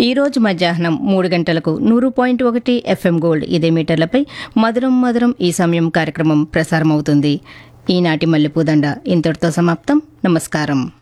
ఈరోజు మధ్యాహ్నం 3 గంటలకు 100.1 FM గోల్డ్ ఇదే మీటర్లపై మధురం మధురం ఈ సమయం కార్యక్రమం ప్రసారమవుతుంది. ఈనాటి మల్లెపూదండ ఇంతటితో సమాప్తం. నమస్కారం.